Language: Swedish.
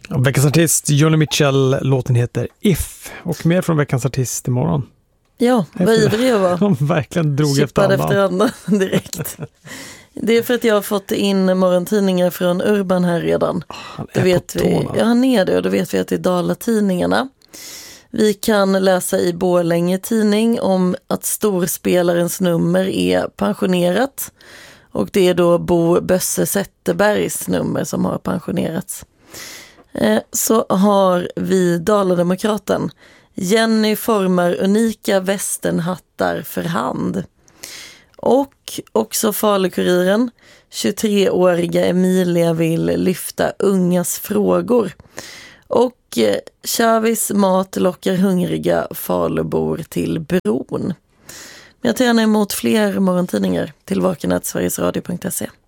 Veckans artist, Joni Mitchell, låten heter If. Och mer från veckans artist imorgon. Ja, vad ivrig jag var. De verkligen drog efter andan direkt. Det är för att jag har fått in morgontidningar från Urban här redan. Det vet vi. Ja, han är det, och då vet vi att det är Dalatidningarna. Vi kan läsa i Borlänge tidning om att storspelarens nummer är pensionerat. Och det är då Bo Bösse Zetterbergs nummer som har pensionerats. Så har vi Dalademokraten. Jenny formar unika västernhattar för hand. Och också Falukuriren. 23-åriga Emilia vill lyfta ungas frågor. Och Chavis mat lockar hungriga Falubor till bron. Men jag tar gärna emot fler morgontidningar till vaken@sverigesradio.se.